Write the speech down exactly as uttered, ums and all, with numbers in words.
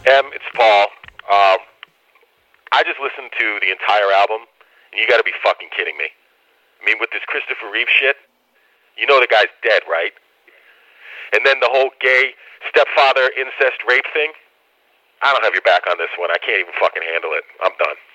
Em, it's Paul. Um, I just listened to the entire album, and you got to be fucking kidding me. I mean, with this Christopher Reeve shit, you know the guy's dead, right? And then the whole gay stepfather incest rape thing. I don't have your back on this one. I can't even fucking handle it. I'm done.